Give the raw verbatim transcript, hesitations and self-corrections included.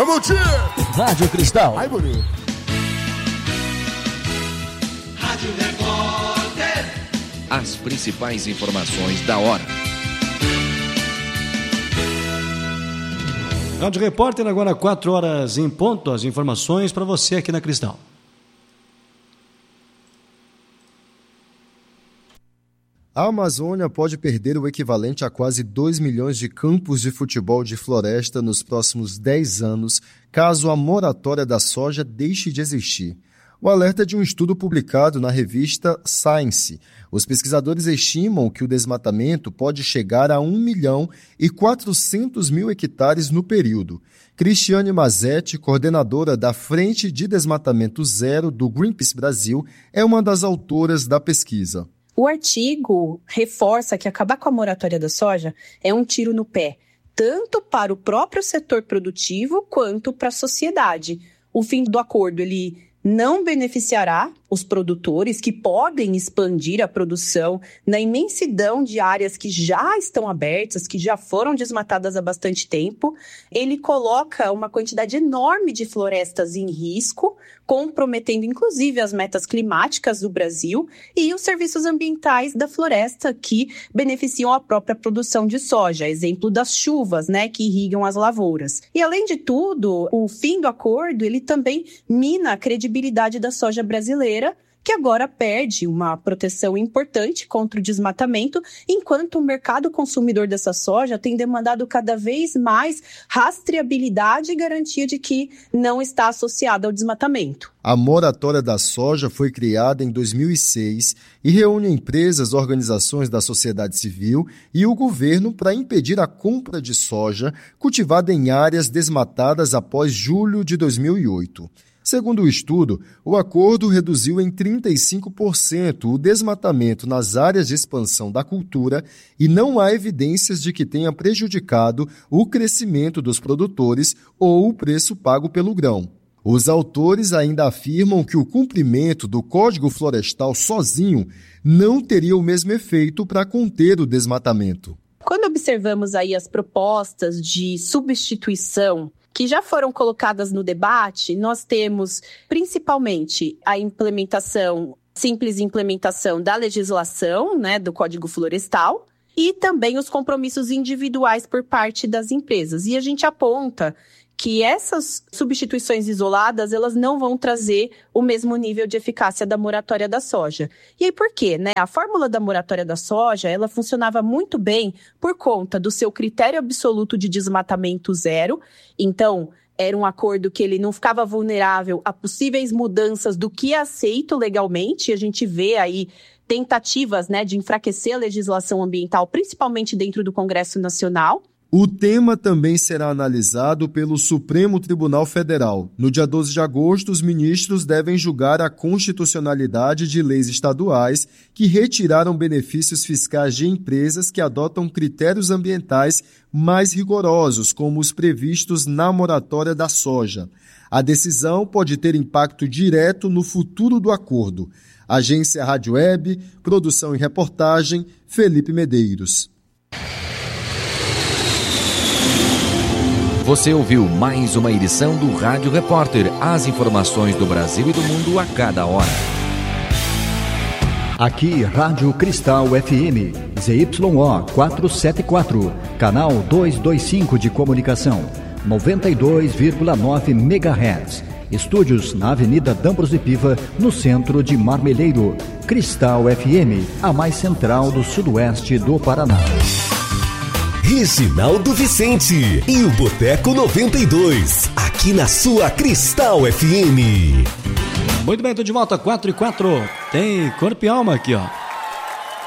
Jabuti! Rádio Cristal. Ai, bonito. Rádio Repórter. As principais informações da hora. Rádio Repórter, agora quatro horas em ponto, as informações para você aqui na Cristal. A Amazônia pode perder o equivalente a quase dois milhões de campos de futebol de floresta nos próximos dez anos, caso a moratória da soja deixe de existir. O alerta é de um estudo publicado na revista Science. Os pesquisadores estimam que o desmatamento pode chegar a um milhão e quatrocentos mil hectares no período. Cristiane Mazetti, coordenadora da Frente de Desmatamento Zero do Greenpeace Brasil, é uma das autoras da pesquisa. O artigo reforça que acabar com a moratória da soja é um tiro no pé, tanto para o próprio setor produtivo quanto para a sociedade. O fim do acordo, ele não beneficiará os produtores que podem expandir a produção na imensidão de áreas que já estão abertas, que já foram desmatadas há bastante tempo. Ele coloca uma quantidade enorme de florestas em risco, comprometendo inclusive as metas climáticas do Brasil e os serviços ambientais da floresta que beneficiam a própria produção de soja, exemplo das chuvas, né, que irrigam as lavouras. E além de tudo, o fim do acordo, ele também mina a credibilidade da soja brasileira, que agora perde uma proteção importante contra o desmatamento, enquanto o mercado consumidor dessa soja tem demandado cada vez mais rastreabilidade e garantia de que não está associada ao desmatamento. A moratória da soja foi criada em dois mil e seis e reúne empresas, organizações da sociedade civil e o governo para impedir a compra de soja cultivada em áreas desmatadas após julho de dois mil e oito. Segundo o estudo, o acordo reduziu em trinta e cinco por cento o desmatamento nas áreas de expansão da cultura e não há evidências de que tenha prejudicado o crescimento dos produtores ou o preço pago pelo grão. Os autores ainda afirmam que o cumprimento do Código Florestal sozinho não teria o mesmo efeito para conter o desmatamento. Quando observamos aí as propostas de substituição que já foram colocadas no debate, nós temos principalmente a implementação, simples implementação da legislação, né, do Código Florestal, e também os compromissos individuais por parte das empresas. E a gente aponta que essas substituições isoladas, elas não vão trazer o mesmo nível de eficácia da moratória da soja. E aí por quê, né? A fórmula da moratória da soja, ela funcionava muito bem por conta do seu critério absoluto de desmatamento zero. Então, era um acordo que ele não ficava vulnerável a possíveis mudanças do que é aceito legalmente. A gente vê aí tentativas, né, de enfraquecer a legislação ambiental, principalmente dentro do Congresso Nacional. O tema também será analisado pelo Supremo Tribunal Federal. No dia doze de agosto, os ministros devem julgar a constitucionalidade de leis estaduais que retiraram benefícios fiscais de empresas que adotam critérios ambientais mais rigorosos, como os previstos na moratória da soja. A decisão pode ter impacto direto no futuro do acordo. Agência Rádio Web, produção e reportagem, Felipe Medeiros. Você ouviu mais uma edição do Rádio Repórter, as informações do Brasil e do mundo a cada hora. Aqui, Rádio Cristal F M, Z Y O quatrocentos e setenta e quatro, canal duzentos e vinte e cinco de comunicação, noventa e dois vírgula nove megahertz. Estúdios na Avenida D'Ambros de Piva, no centro de Marmeleiro. Cristal F M, a mais central do sudoeste do Paraná. Reginaldo Vicente e o Boteco noventa e dois, aqui na sua Cristal F M. Muito bem, tô de volta, quatro e quatro. Tem corpo e alma aqui, ó.